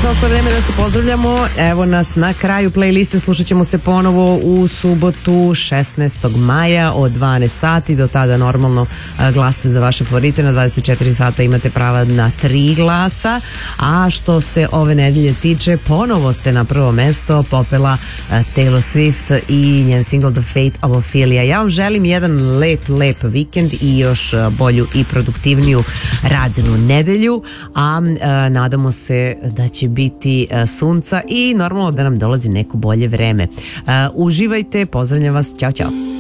došlo vreme da se pozdravljamo. Evo nas na kraju playliste, slušat ćemo se ponovo u subotu 16. maja od 12 sati. Do tada normalno glasite za vaše favorite, na 24 sata imate prava na 3 glasa. A što se ove nedelje tiče, ponovo se na prvo mesto popela Taylor Swift i njen single The Fate of Ophelia. Ja vam želim jedan lep vikend i još bolju i produktivniju radnu nedelju, a nadamo se da će biti sunca i normalno da nam dolazi neko bolje vreme. Uživajte, pozdravljam vas, ćao.